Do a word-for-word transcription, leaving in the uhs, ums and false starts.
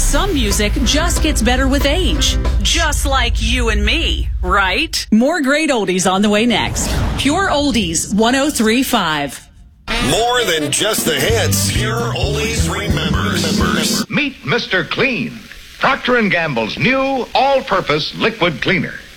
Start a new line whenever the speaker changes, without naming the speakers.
some music just gets better with age. Just like you and me, right? More great oldies on the way next. Pure Oldies one oh three point five.
More than just the hits. Pure Oldies remembers.
Meet Mister Clean, Procter and Gamble's new all-purpose liquid cleaner.